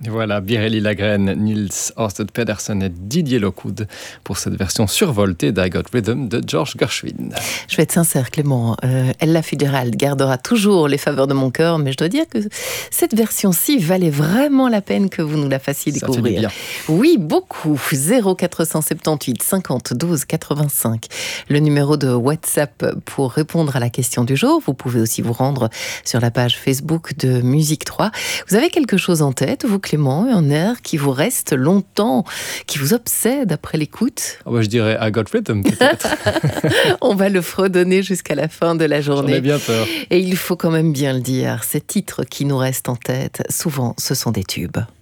Voilà, Birelli Lagrène, Niels Ørsted Pedersen et Didier Lockwood pour cette version survoltée d'I Got Rhythm de George Gershwin. Je vais être sincère, Clément. Ella Fitzgerald gardera toujours les faveurs de mon cœur, mais je dois dire que cette version-ci valait vraiment la peine que vous nous la fassiez découvrir. Ça fait du bien. Oui, beaucoup. 0478 50 12 85. Le numéro de WhatsApp pour répondre à la question du jour. Vous pouvez aussi vous rendre sur la page Facebook de Musique 3. Vous avez quelque chose en tête, vous Clément, un air qui vous reste longtemps, qui vous obsède après l'écoute? Je dirais I Got Rhythm peut-être. On va le fredonner jusqu'à la fin de la journée. J'en ai bien peur. Et il faut quand même bien le dire, ces titres qui nous restent en tête, souvent ce sont des tubes.